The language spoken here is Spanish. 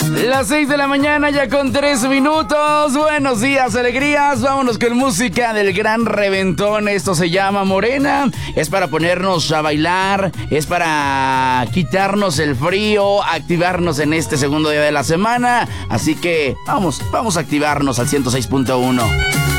Las 6 de la mañana ya con 3 minutos. Buenos días, alegrías. Vámonos con música del gran reventón. Esto se llama Morena. Es para ponernos a bailar. Es para quitarnos el frío. Activarnos en este segundo día de la semana. Así que vamos a activarnos al 106.1.